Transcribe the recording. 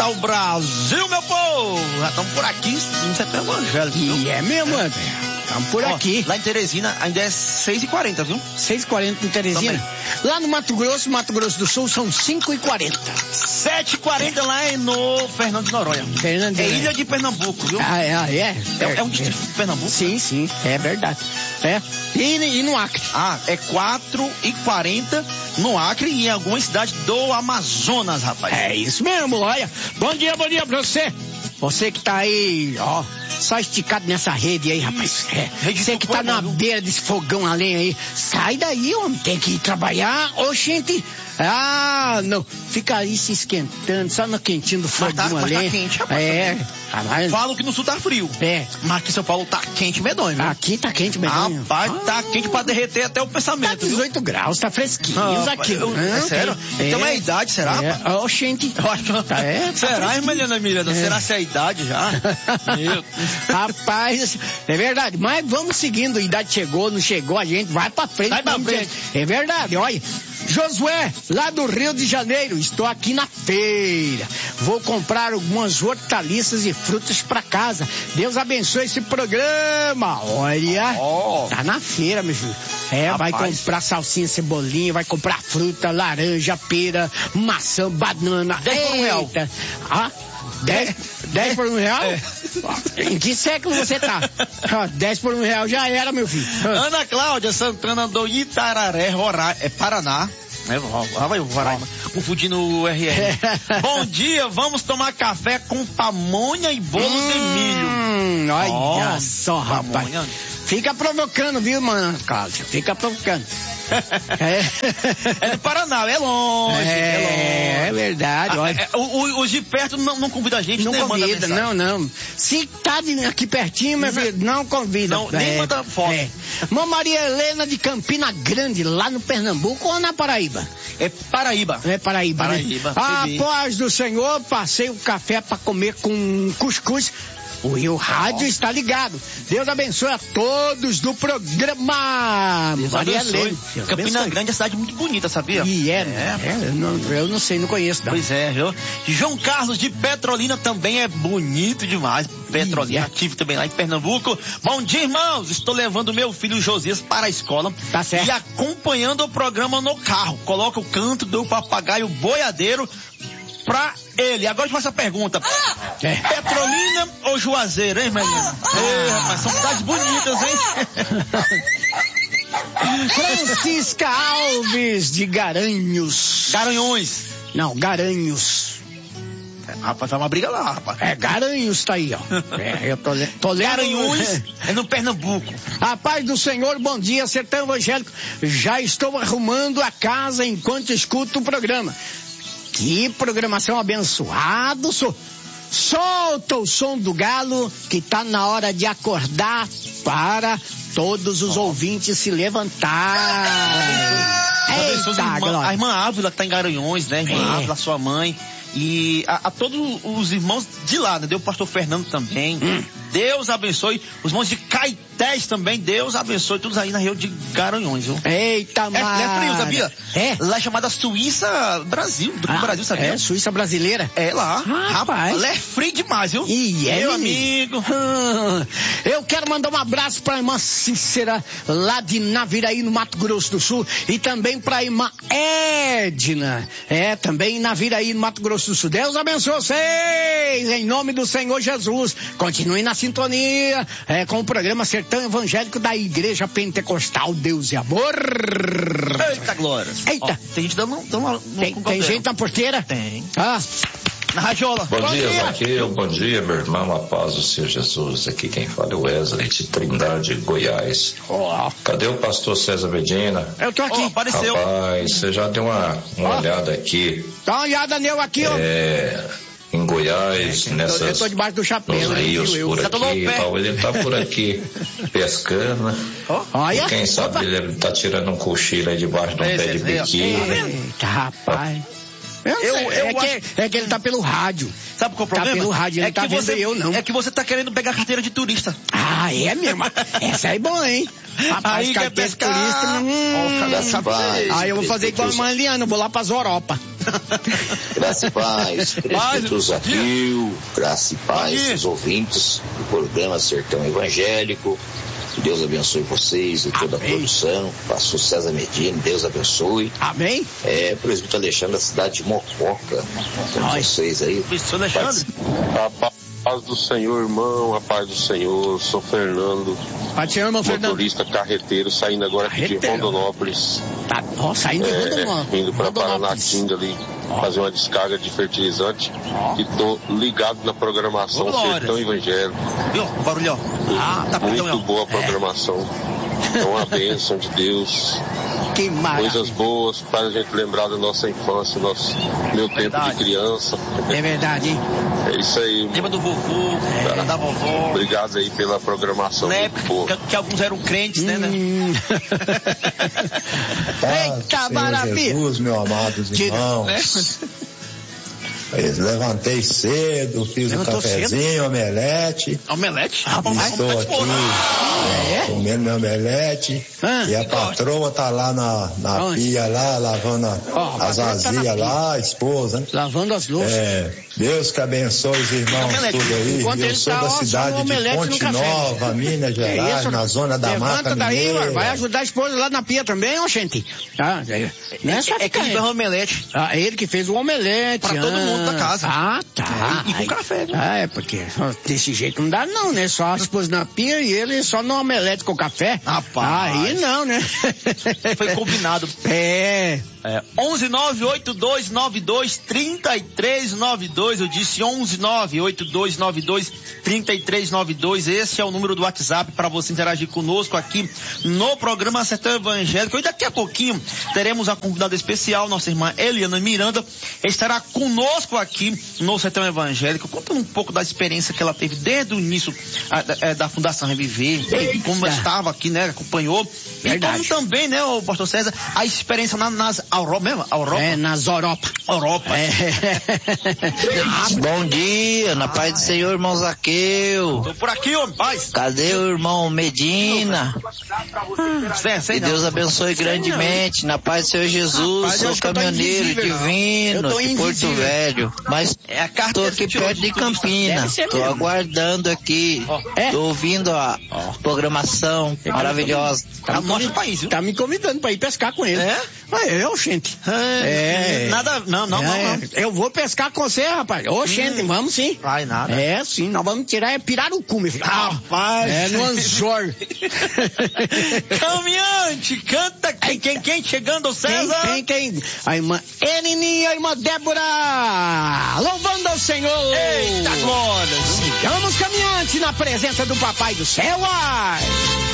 está o Brasil, meu povo? Já estamos por aqui no setor evangélico. E é mesmo, André. Estamos por aqui. Lá em Teresina ainda é 6h40, viu? 6h40 em Teresina. Também. Lá no Mato Grosso do Sul, são 5h40. 7h40 lá no Fernando de Noronha. É ilha de Pernambuco, viu? É um distrito de Pernambuco? Sim, é verdade. E no Acre? É 4h40 no Acre e em alguma cidade do Amazonas, rapaz. É isso mesmo, olha. Bom dia pra você. Você que tá aí, ó, só esticado nessa rede aí, rapaz. Você que tá na beira desse fogão a lenha aí, sai daí, homem, tem que ir trabalhar. Oxente, não, fica aí se esquentando, só no quentinho do fogão a lenha. Tá quente, rapaz. Falam que no sul tá frio. Mas aqui em São Paulo tá quente medonho, viu? Aqui tá quente medonho. Rapaz, tá quente pra derreter até o pensamento. Tá 18 graus, tá fresquinho aqui. É sério? Então é a idade, será? Oxente. Eu acho que será, Emiliana Miranda? Será se é a idade já? Rapaz, é verdade. Mas vamos seguindo, a idade chegou, não chegou, a gente vai pra frente. É verdade, olha. Josué, lá do Rio de Janeiro, estou aqui na feira. Vou comprar algumas hortaliças e frutas pra casa. Deus abençoe esse programa. Olha, tá na feira, meu filho. Vai comprar salsinha, cebolinha, vai comprar fruta, laranja, pera, maçã, banana. 10 por R$1. 10 por R$1? Em que século você tá? 10 por R$1 já era, meu filho. Ana Cláudia Santana do Itararé, Paraná. Roraima. Confundindo o RR. Bom dia, vamos tomar café com pamonha e bolo de milho. Olha só, rapaz. Fica provocando, viu, mano, Cláudia? Fica provocando. É do Paraná, é longe. É verdade. Olha. Os de perto não convida a gente, não convida, não. Se tá aqui pertinho, meu filho, não convida. Nem manda foto. Mãe Maria Helena de Campina Grande, lá no Pernambuco ou na Paraíba? É Paraíba. É Paraíba, né? Após do Senhor, passei o café pra comer com cuscuz. O rádio está ligado. Deus abençoe a todos do programa. Maria Helena. Campina Grande é uma cidade muito bonita, sabia? Eu não sei, não conheço. Não. Pois é, viu? João Carlos de Petrolina também é bonito demais. Petrolina, ativo também lá em Pernambuco. Bom dia, irmãos. Estou levando meu filho Josias para a escola. Tá certo. E acompanhando o programa no carro. Coloca o canto do papagaio boiadeiro pra ele. Agora eu te faço a pergunta. Petrolina ou Juazeiro, hein, menina? Rapaz, são cidades bonitas, hein? Francisca Alves de Garanhuns. Garanhões. Não, Garanhuns. Rapaz, tá uma briga lá, rapaz. Garanhuns tá aí, ó. Eu tô lendo. Garanhuns é no Pernambuco. A paz do Senhor, bom dia, sertão evangélico. Já estou arrumando a casa enquanto escuto o programa. Que programação abençoada, solta o som do galo que tá na hora de acordar para todos os ouvintes se levantar. A irmã Ávila que tá em Garanhuns, né? Irmã Ávila, sua mãe. E a todos os irmãos de lá, né? Deu o pastor Fernando também. Deus abençoe. Os irmãos de Caetés também. Deus abençoe todos aí na região de Garanhuns, viu? Eita, mano. É frio, sabia? Lá é chamada Suíça Brasil. Do Brasil, sabia? Suíça brasileira? É lá. Rapaz. Lá é frio demais, viu? Meu amigo. Eu quero mandar um abraço pra irmã Cícera, lá de Naviraí, no Mato Grosso do Sul. E também pra irmã Edna. Também em Naviraí, no Mato Grosso do Sul. Deus abençoe vocês, em nome do Senhor Jesus. Continuem na sintonia com o programa Sertão Evangélico da Igreja Pentecostal Deus e Amor. Eita, glória. Eita. Tem gente dando tem gente na porteira? Tem. Na radiola. Bom dia, Zaqueu. Bom dia, meu irmão. A paz do Senhor Jesus. Aqui quem fala é o Wesley de Trindade, Goiás. Cadê o pastor César Medina? Eu tô aqui. Apareceu. Rapaz, você já deu uma olhada aqui. Dá uma olhada nele aqui, ó. Em Goiás, nessas... Eu tô debaixo do chapéu. Nos rios por aqui, talvez ele tá por aqui pescando, né? Olha. E quem sabe ele tá tirando um cochilo aí debaixo de um pé de biquíni. Eita, rapaz. É que ele tá pelo rádio. Sabe qual é o problema? Tá pelo rádio, ele tá vendo eu não. É que você tá querendo pegar carteira de turista. É mesmo? Essa aí é boa, hein? Rapaz, aí carteira de turista. Aí eu vou fazer igual a irmã Eliana, eu vou lá pras Europa. Graça e paz, presbíteros Rio, graça e paz, os ouvintes do programa Sertão Evangélico. Deus abençoe vocês e toda a produção. Pastor César Medina, Deus abençoe. Amém. Presbítero Alexandre da cidade de Mococa. Com vocês aí. Presbítero Alexandre. A paz do Senhor, irmão, a paz do Senhor. Sou Fernando. Paz do Senhor, irmão Fernando. Motorista carreteiro, saindo agora aqui de Rondonópolis. Saindo de Rondonópolis. Indo para Paranatinga ali, fazer uma descarga de fertilizante. E tô ligado na programação Sertão Evangélico. Viu? Barulhão. Muito boa a programação. É uma bênção de Deus. Que maravilha. Coisas boas para a gente lembrar da nossa infância, meu tempo de criança. É verdade, hein? É isso aí. Lembra do vovô, da vovó. Obrigado aí pela programação. Na época que alguns eram crentes, né? Eita, maravilha. Jesus, meus amados irmãos. Levantei cedo, fiz um cafezinho, omelete. Omelete? Estou aqui comendo meu omelete. E a patroa tá lá na pia lá, lavando as vasilhas lá, a esposa. Né? Lavando as louças. Deus que abençoe os irmãos tudo aí. Eu sou da cidade de Ponte Nova, Minas Gerais, na zona da Mata Mineira. Daí, vai ajudar a esposa lá na pia também, ó, gente. É que ele fez o omelete. Ele que fez o omelete. Pra todo mundo da casa. Tá. E com café, né? Porque desse jeito não dá não, né? Só a esposa na pia e ele só no omelete com café. Rapaz. Aí não, né? Foi combinado. 11982923392. Eu disse 11982923392. Esse é o número do WhatsApp para você interagir conosco aqui no programa Sertão Evangélico. E daqui a pouquinho teremos a convidada especial, nossa irmã Eliana Miranda, estará conosco aqui no Sertão Evangélico, contando um pouco da experiência que ela teve desde o início da Fundação Reviver, como ela estava aqui, né, acompanhou. Verdade. E como também, né, o pastor César, a experiência nas Europa mesmo? Nas Europa. Bom dia, na paz do Senhor, irmão Zaqueu. Tô por aqui, homem, paz. Cadê o irmão Medina? Que Deus abençoe grandemente, na paz do Senhor Jesus. Sou caminhoneiro divino de Porto Velho, mas tô aqui perto de Campinas. Tô aguardando aqui, tô ouvindo a programação maravilhosa. Tá me convidando pra ir pescar com ele. Gente. Nada, não. Eu vou pescar com você, rapaz. Gente, vamos sim. Vai nada. Sim, nós vamos tirar pirarucu, meu filho. Rapaz. No anzor. Caminhante, canta quem chegando, César? Quem? A irmã Enini e a irmã Débora, louvando ao Senhor. Eita glória. Sigamos caminhante na presença do Papai do Céu.